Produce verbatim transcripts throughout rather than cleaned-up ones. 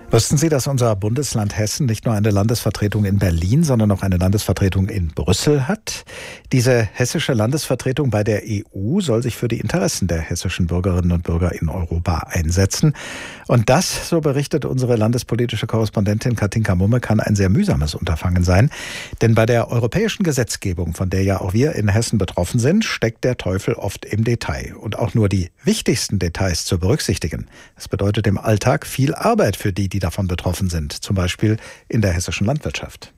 Wussten Sie, dass unser Bundesland Hessen nicht nur eine Landesvertretung in Berlin, sondern auch eine Landesvertretung in Brüssel hat? Diese hessische Landesvertretung bei der E U soll sich für die Interessen der hessischen Bürgerinnen und Bürger in Europa einsetzen. Und das, so berichtet unsere landespolitische Korrespondentin Katinka Mumme, kann ein sehr mühsames Unterfangen sein. Denn bei der europäischen Gesetzgebung, von der ja auch wir in Hessen betroffen sind, steckt der Teufel oft im Detail. Und auch nur die wichtigsten Details zu berücksichtigen. Das bedeutet im Alltag viel Arbeit für die, die davon betroffen sind, zum Beispiel in der hessischen Landwirtschaft.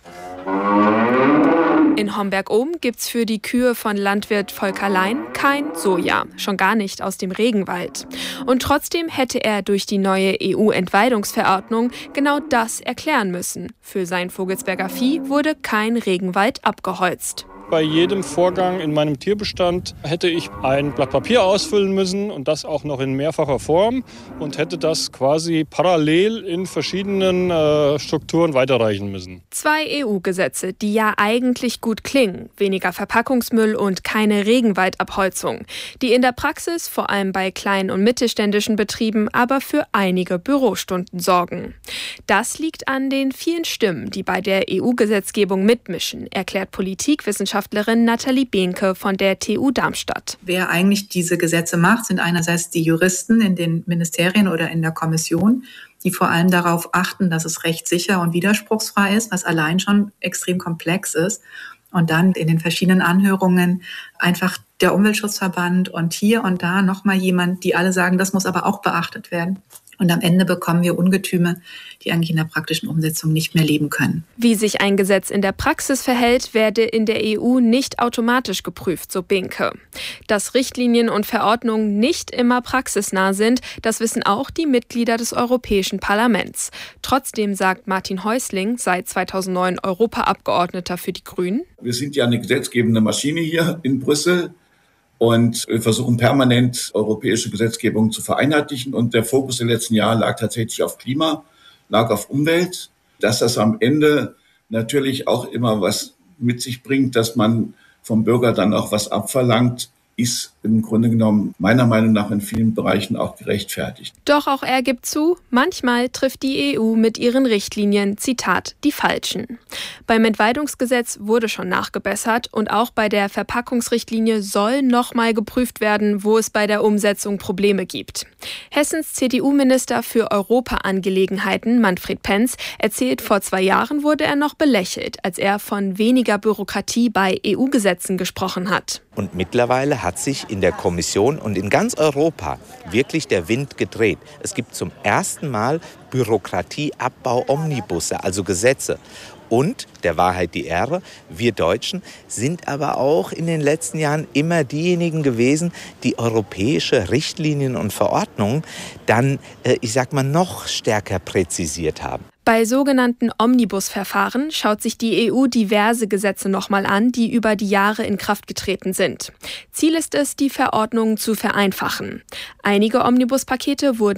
In Homberg-Ohm gibt's für die Kühe von Landwirt Volker Lein kein Soja, schon gar nicht aus dem Regenwald. Und trotzdem hätte er durch die neue E U-Entweidungsverordnung genau das erklären müssen. Für sein Vogelsberger Vieh wurde kein Regenwald abgeholzt. Bei jedem Vorgang in meinem Tierbestand hätte ich ein Blatt Papier ausfüllen müssen und das auch noch in mehrfacher Form und hätte das quasi parallel in verschiedenen äh, Strukturen weiterreichen müssen. Zwei E U-Gesetze, die ja eigentlich gut klingen. Weniger Verpackungsmüll und keine Regenwaldabholzung. Die in der Praxis, vor allem bei kleinen und mittelständischen Betrieben, aber für einige Bürostunden sorgen. Das liegt an den vielen Stimmen, die bei der E U-Gesetzgebung mitmischen, erklärt Politikwissenschaftlerin Nathalie Behnke von der T U Darmstadt. Wer eigentlich diese Gesetze macht, sind einerseits die Juristen in den Ministerien oder in der Kommission, die vor allem darauf achten, dass es rechtssicher und widerspruchsfrei ist, was allein schon extrem komplex ist. Und dann in den verschiedenen Anhörungen einfach der Umweltschutzverband und hier und da nochmal jemand, die alle sagen, das muss aber auch beachtet werden. Und am Ende bekommen wir Ungetüme, die eigentlich in der praktischen Umsetzung nicht mehr leben können. Wie sich ein Gesetz in der Praxis verhält, werde in der E U nicht automatisch geprüft, so Behnke. Dass Richtlinien und Verordnungen nicht immer praxisnah sind, das wissen auch die Mitglieder des Europäischen Parlaments. Trotzdem sagt Martin Häusling, seit zweitausendneun Europaabgeordneter für die Grünen: Wir sind ja eine gesetzgebende Maschine hier in Brüssel. Und wir versuchen permanent europäische Gesetzgebung zu vereinheitlichen. Und der Fokus der letzten Jahre lag tatsächlich auf Klima, lag auf Umwelt. Dass das am Ende natürlich auch immer was mit sich bringt, dass man vom Bürger dann auch was abverlangt, ist im Grunde genommen meiner Meinung nach in vielen Bereichen auch gerechtfertigt. Doch auch er gibt zu, manchmal trifft die E U mit ihren Richtlinien, Zitat, die Falschen. Beim Entweidungsgesetz wurde schon nachgebessert und auch bei der Verpackungsrichtlinie soll nochmal geprüft werden, wo es bei der Umsetzung Probleme gibt. Hessens C D U-Minister für Europaangelegenheiten, Manfred Penz, erzählt, vor zwei Jahren wurde er noch belächelt, als er von weniger Bürokratie bei E U-Gesetzen gesprochen hat. Und mittlerweile hat sich in der Kommission und in ganz Europa wirklich der Wind gedreht. Es gibt zum ersten Mal Bürokratieabbau-Omnibusse, also Gesetze. Und, der Wahrheit die Ehre, wir Deutschen sind aber auch in den letzten Jahren immer diejenigen gewesen, die europäische Richtlinien und Verordnungen dann, äh, ich sag mal, noch stärker präzisiert haben. Bei sogenannten Omnibus-Verfahren schaut sich die E U diverse Gesetze nochmal an, die über die Jahre in Kraft getreten sind. Ziel ist es, die Verordnungen zu vereinfachen. Einige Omnibus-Pakete wurden